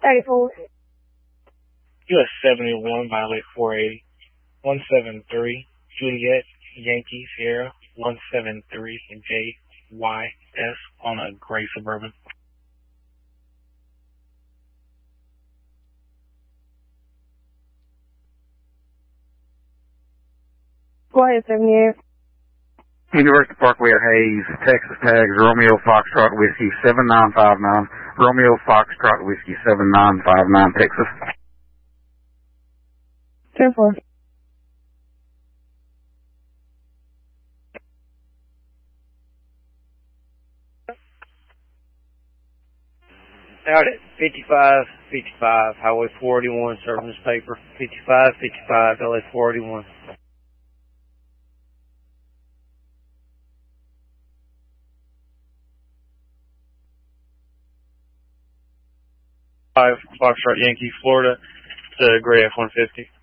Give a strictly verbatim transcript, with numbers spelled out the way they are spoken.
thirty-four. U S seventy-one, violate four eighty. one seven three, Juliet, Yankee, Sierra, one seven three, J Y S on a gray Suburban. Go ahead, seventy-eight. University Parkway at Hayes, Texas tags, Romeo Foxtrot Whiskey seven nine five nine, Romeo Foxtrot Whiskey seven nine five nine, Texas. ten four. Out at fifty-five fifty-five, Highway four eighty-one, serving this paper. fifty-five fifty-five, L A four eighty-one. Five, Foxtrot Yankee, Florida, to gray F one fifty.